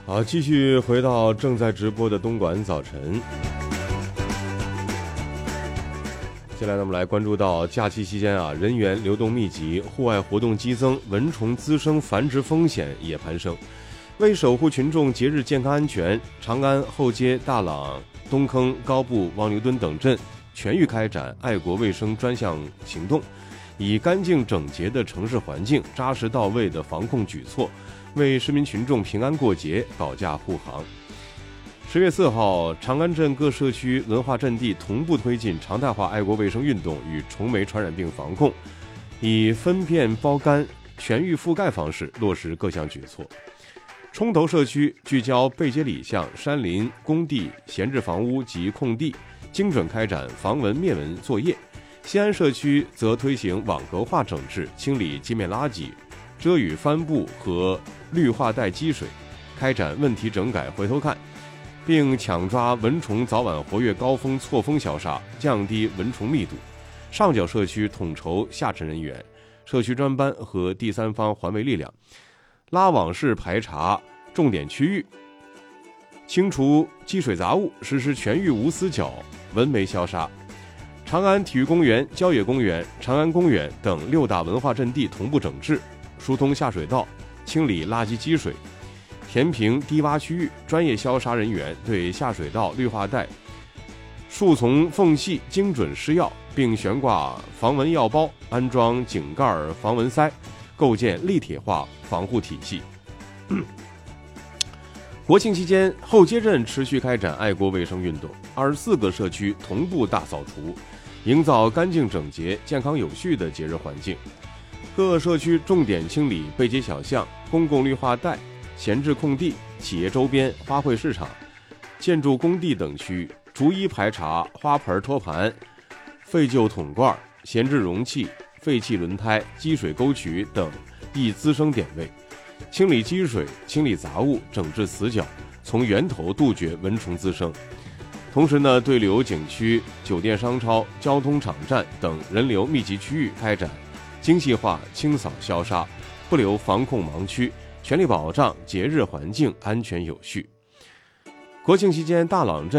好，继续回到正在直播的东莞早晨。接下来呢，我们来关注到假期期间人员流动密集，户外活动激增，蚊虫滋生繁殖风险也攀升。为守护群众节日健康安全，长安、后街、大朗、东坑、高埠、望牛墩等镇全域开展爱国卫生专项行动，以干净整洁的城市环境、扎实到位的防控举措，为市民群众平安过节保驾护航。10月4号，长安镇各社区文化阵地同步推进常态化爱国卫生运动与虫媒传染病防控，以分片包干、全域覆盖方式落实各项举措。冲头社区聚焦背街里巷、山林、工地、闲置房屋及空地，精准开展防蚊灭蚊作业。西安社区则推行网格化整治，清理街面垃圾、遮雨帆布和绿化带积水，开展问题整改回头看，并抢抓蚊虫早晚活跃高峰错峰消杀，降低蚊虫密度。上角社区统筹下沉人员、社区专班和第三方环卫力量，拉网式排查重点区域，清除积水杂物，实施全域无死角蚊媒消杀。长安体育公园、郊野公园、长安公园等6大文化阵地同步整治，疏通下水道，清理垃圾积水。填平低洼区域，专业消杀人员对下水道、绿化带、树丛缝隙精准施药，并悬挂防蚊药包，安装井盖防蚊塞，构建立体化防护体系。国庆期间，后街镇持续开展爱国卫生运动，24个社区同步大扫除，营造干净整洁、健康有序的节日环境。各社区重点清理背街小巷、公共绿化带、闲置空地、企业周边、花卉市场、建筑工地等区域，逐一排查花盆托盘、废旧桶罐、闲置容器、废弃轮胎、积水沟渠等易滋生点位，清理积水、清理杂物、整治死角，从源头杜绝蚊虫滋生。同时呢，对旅游景区、酒店、商超、交通场站等人流密集区域开展精细化清扫消杀，不留防控盲区，全力保障节日环境安全有序。国庆期间，大朗镇